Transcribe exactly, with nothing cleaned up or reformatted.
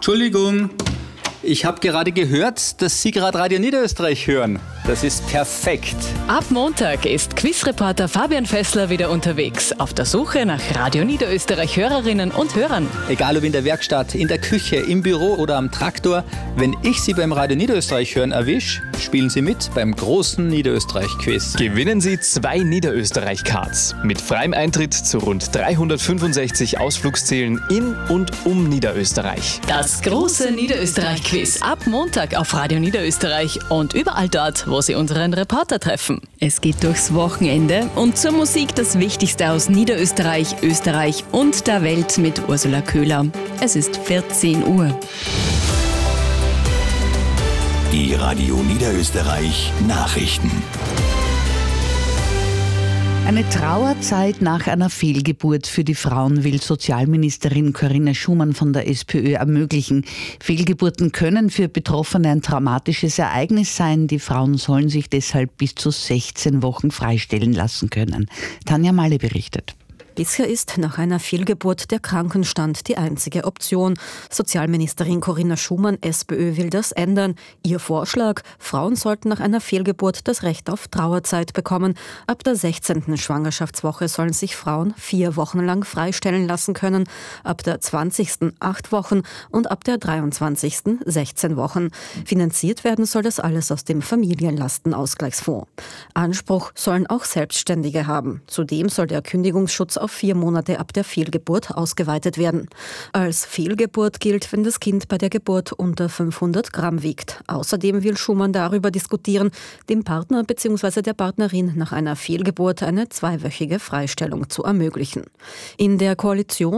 Entschuldigung, ich habe gerade gehört, dass Sie gerade Radio Niederösterreich hören. Das ist perfekt. Ab Montag ist Quizreporter Fabian Fessler wieder unterwegs, auf der Suche nach Radio Niederösterreich Hörerinnen und Hörern. Egal ob in der Werkstatt, in der Küche, im Büro oder am Traktor, wenn ich Sie beim Radio Niederösterreich hören erwische, spielen Sie mit beim großen Niederösterreich-Quiz. Gewinnen Sie zwei Niederösterreich-Cards mit freiem Eintritt zu rund dreihundertfünfundsechzig Ausflugszielen in und um Niederösterreich. Das große Niederösterreich-Quiz ab Montag auf Radio Niederösterreich und überall dort, wo Sie unseren Reporter treffen. Es geht durchs Wochenende und zur Musik das Wichtigste aus Niederösterreich, Österreich und der Welt mit Ursula Köhler. Es ist vierzehn Uhr. Die Radio Niederösterreich Nachrichten. Eine Trauerzeit nach einer Fehlgeburt für die Frauen will Sozialministerin Corinna Schumann von der SPÖ ermöglichen. Fehlgeburten können für Betroffene ein traumatisches Ereignis sein. Die Frauen sollen sich deshalb bis zu sechzehn Wochen freistellen lassen können. Tanja Malle berichtet. Bisher ist nach einer Fehlgeburt der Krankenstand die einzige Option. Sozialministerin Corinna Schumann, SPÖ, will das ändern. Ihr Vorschlag: Frauen sollten nach einer Fehlgeburt das Recht auf Trauerzeit bekommen. Ab der sechzehnten Schwangerschaftswoche sollen sich Frauen vier Wochen lang freistellen lassen können, ab der zwanzigsten acht Wochen und ab der dreiundzwanzigsten sechzehn Wochen. Finanziert werden soll das alles aus dem Familienlastenausgleichsfonds. Anspruch sollen auch Selbstständige haben. Zudem soll der Kündigungsschutz auf vier Monate ab der Fehlgeburt ausgeweitet werden. Als Fehlgeburt gilt, wenn das Kind bei der Geburt unter fünfhundert Gramm wiegt. Außerdem will Schumann darüber diskutieren, dem Partner bzw. der Partnerin nach einer Fehlgeburt eine zweiwöchige Freistellung zu ermöglichen. In der Koalition